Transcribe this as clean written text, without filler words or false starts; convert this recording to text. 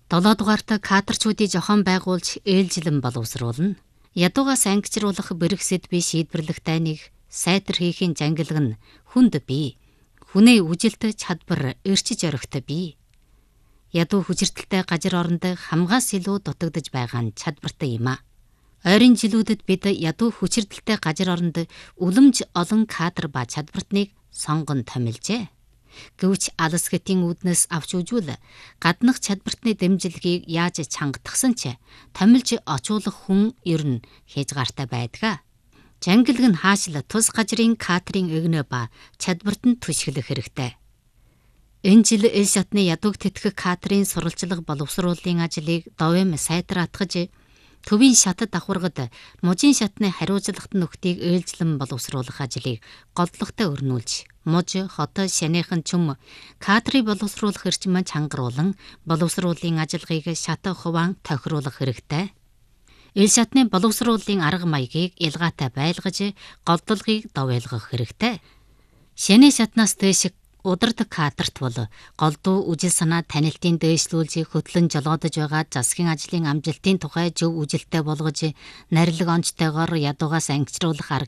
7 дугаарт кадрчуудыг зохион байгуулж ээлжилэн боловсруулна. Ядуугаас ангижруулах бэрхсэд би шийдвэрлэх дайныг сайтар хийхийн зангилга нь хүнд бий. Хүнээ үжилт чадвар эрчиж орхит бий. Ядуу хүчирдэлтэй газар оронд хамгаас илүү дутагдж байгаа нь чадвартай юм а. Ойрын жилүүдэд бид ядуу хүчирдэлтэй газар оронд үлэмж олон кадр ба чадвартныг сонгон томилжээ. Гэвч алс гэтийн үүднээс авч үжүүл гаднах чадвартны дэмжлэгийг яаж чангатгсан ч томилж очуулах хүн ер нь хязгаартай байдаг. Зангилга нь хаашил тус газрын кадрын өгнө ба чадварт нь түшгэлэх хэрэгтэй. Энэ жил эл шатны ядууг тэтгэх кадрын сурвалжлага боловсруулалтын ажлыг довэм сайтраатгаж төвийн шатад давхаргад мужийн шатны хариуцлагат нөхдийг ээлжлэн боловсруулах ажлыг голдлогтой өрнүүлж, муж, хот, шаныхан чүм кадрыг боловсруулах эрчим чангаруулан боловсруулалтын ажлыг шат хуваан тохируулах хэрэгтэй. Эл шатны боловсруулалтын арга маягийг ялгаатай байлгаж, голдлогыг довойлгох хэрэгтэй. Шаны шатнаас дээш удирдаг кадрт бол голдуу үжил санаа танилтын дээшлүүлж хөтлөн жолоодож байгаа засгийн ажлын амжилтын тухай зөв үжилттэй болгож, нарилга онцтойгоор ядуугаас ангижруулах арга